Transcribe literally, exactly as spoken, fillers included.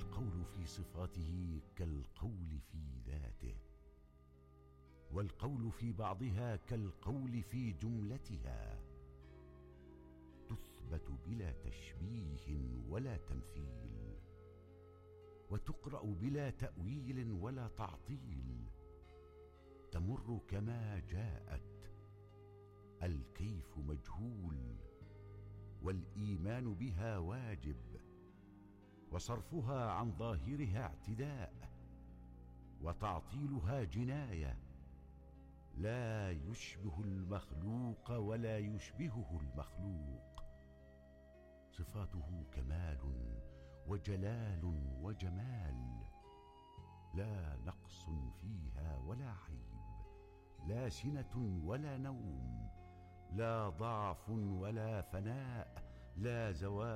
القول في صفاته كالقول في ذاته، والقول في بعضها كالقول في جملتها، تثبت بلا تشبيه ولا تمثيل، وتقرأ بلا تأويل ولا تعطيل، تمر كما جاءت. الكيف مجهول، والإيمان بها واجب، وصرفها عن ظاهرها اعتداء، وتعطيلها جناية. لا يشبه المخلوق ولا يشبهه المخلوق، صفاته كمال وجلال وجمال، لا نقص فيها ولا عيب، لا سنة ولا نوم، لا ضعف ولا فناء، لا زوال